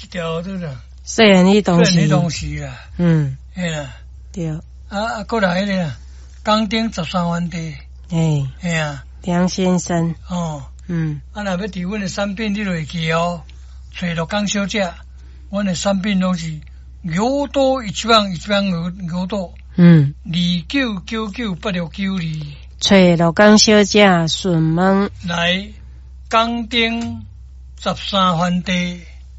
一条对啦， 虽然你东西， 虽然你东西啦，嘿啦， 对， 过来迄个啊，冈顶13番地，嘿啊， 梁先生， 若要伫阮的产品你落去哦，找鹿港小姐，阮的产品拢是牛多一万牛多，299982， 找鹿港小姐询问来冈顶13番地。